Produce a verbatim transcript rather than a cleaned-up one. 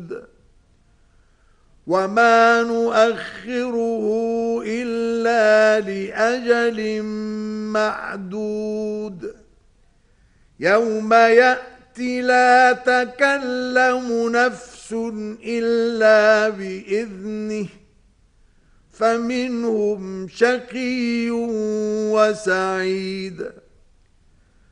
مردود وما نؤخره إلا لأجل معدود يوم يأتي لا تكلم نفس إلا بإذنه فمنهم شقي وسعيد